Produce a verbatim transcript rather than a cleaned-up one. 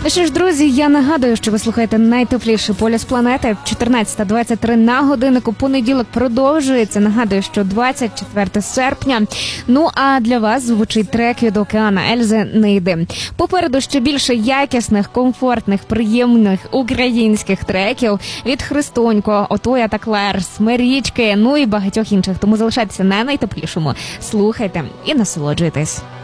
Ну що ж, друзі, я нагадую, що ви слухаєте найтепліший полюс планети. чотирнадцята двадцять три на годиннику. Понеділок продовжується. Нагадую, що двадцять четвертого серпня. Ну, а для вас звучить трек від Океана Ельзи «Не йди». Попереду ще більше якісних, комфортних, приємних українських треків від Христонько, Отоя та Клер, Смирічки, ну і багатьох інших. Тому залишайтеся на найтеплішому. Слухайте і насолоджуйтесь.